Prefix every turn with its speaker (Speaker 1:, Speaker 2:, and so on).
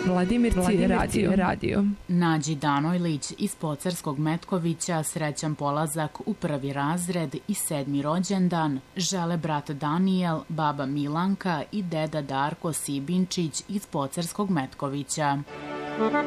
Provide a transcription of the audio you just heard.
Speaker 1: Vladimirci radio.
Speaker 2: Nađi Danojlić iz Pocarskog Metkovića srećan polazak u 1. razred i 7. rođendan žele brat Danijel, baba Milanka i deda Darko Sibinčić iz Pocarskog Metkovića.